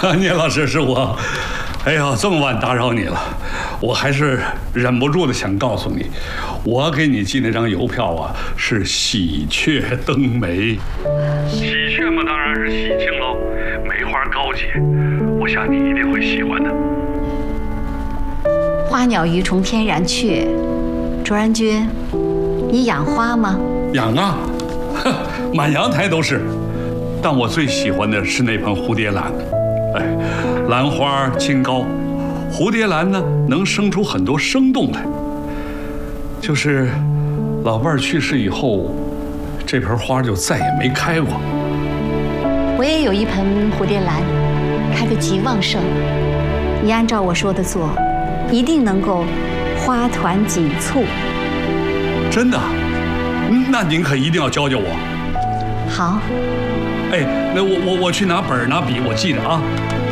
聂老师是我。哎呀，这么晚打扰你了，我还是忍不住的想告诉你，我给你寄那张邮票啊，是喜鹊登梅。喜鹊嘛，当然是喜庆喽，梅花高洁，我想你一定会喜欢的。 花鸟鱼虫天然雀，卓然君，你养花吗？ 养啊，满阳台都是。但我最喜欢的是那盆蝴蝶兰。哎，兰花清高，蝴蝶兰呢能生出很多生动来。就是老伴儿去世以后，这盆花就再也没开过。 我也有一盆蝴蝶兰，开得极旺盛。你按照我说的做，一定能够花团锦簇。 真的？那您可一定要教教我。 好。 哎，那我去拿本拿笔，我记着啊。